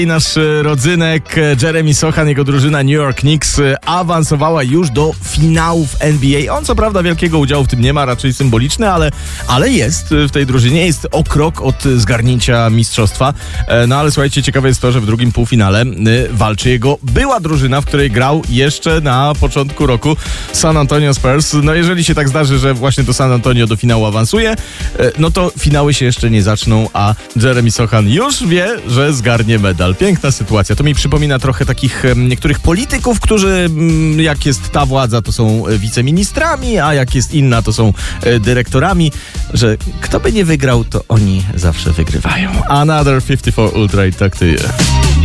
I nasz rodzynek Jeremy Sochan, jego drużyna New York Knicks awansowała już do finałów NBA. On co prawda wielkiego udziału w tym nie ma, raczej symboliczny, ale jest w tej drużynie, jest o krok od zgarnięcia mistrzostwa. No ale słuchajcie, ciekawe jest to, że w drugim półfinale walczy jego była drużyna, w której grał jeszcze na początku roku, San Antonio Spurs. No jeżeli się tak zdarzy, że właśnie to San Antonio do finału awansuje, no to finały się jeszcze nie zaczną, a Jeremy Sochan już wie, że zgarnie medal. Piękna sytuacja. To mi przypomina trochę takich niektórych polityków, którzy jak jest ta władza, to są wiceministrami, a jak jest inna, to są dyrektorami, że kto by nie wygrał, to oni zawsze wygrywają. Another 54 Ultra i tak to jest.